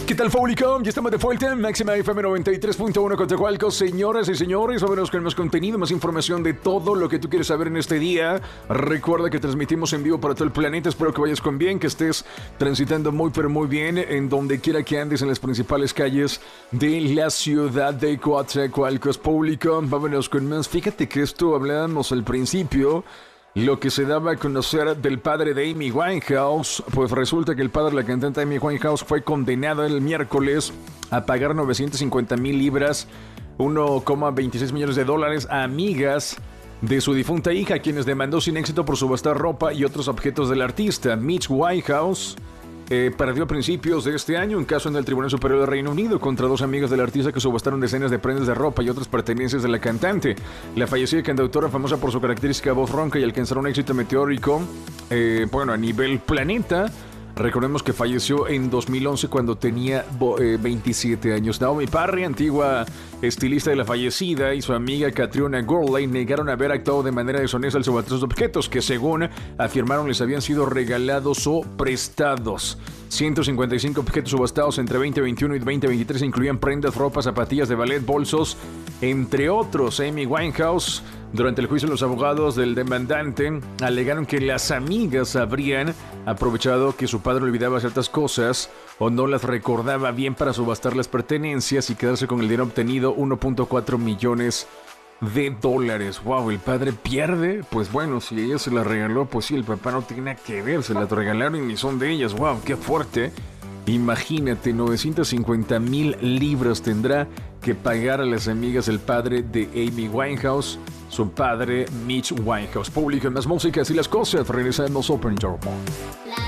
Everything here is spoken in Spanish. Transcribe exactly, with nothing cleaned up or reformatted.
¿Qué tal, Faulicom? Ya estamos de vuelta. Máxima F M noventa y tres punto uno Coatzacoalcos. Señoras y señores, vámonos con más contenido, más información de todo lo que tú quieres saber en este día. Recuerda que transmitimos en vivo para todo el planeta. Espero que vayas con bien, que estés transitando muy pero muy bien en donde quiera que andes en las principales calles de la ciudad de Coatzacoalcos. Faulicom, vámonos con más. Fíjate que esto hablábamos al principio. Lo que se daba a conocer del padre de Amy Winehouse, pues resulta que el padre de la cantante Amy Winehouse fue condenado el miércoles a pagar novecientas cincuenta mil libras, uno coma veintiséis millones de dólares a amigas de su difunta hija, quienes demandó sin éxito por subastar ropa y otros objetos del artista. Mitch Winehouse Eh, perdió a principios de este año un caso en el Tribunal Superior del Reino Unido contra dos amigas del artista que subastaron decenas de prendas de ropa y otras pertenencias de la cantante. La fallecida cantautora, famosa por su característica voz ronca y alcanzar un éxito meteórico, eh, bueno, a nivel planeta. Recordemos que falleció en dos mil once cuando tenía eh, veintisiete años. Naomi Parry, antigua estilista de la fallecida, y su amiga Catriona Gurley negaron haber actuado de manera deshonesta al subastar objetos que, según afirmaron, les habían sido regalados o prestados. ciento cincuenta y cinco objetos subastados entre veinte veintiuno y veinte veintitrés incluían prendas, ropa, zapatillas de ballet, bolsos, entre otros. Amy Winehouse, durante el juicio, los abogados del demandante alegaron que las amigas habrían aprovechado que su padre olvidaba ciertas cosas o no las recordaba bien para subastar las pertenencias y quedarse con el dinero obtenido, uno punto cuatro millones de dólares. Wow, el padre pierde. Pues bueno, si ella se la regaló, pues sí, el papá no tiene nada que ver, se la regalaron y ni son de ellas. Wow, qué fuerte. Imagínate, novecientas cincuenta mil libras tendrá que pagar a las amigas del padre de Amy Winehouse, su padre Mitch Winehouse. Público en más músicas y las cosas. Regresamos Open Your Mouth.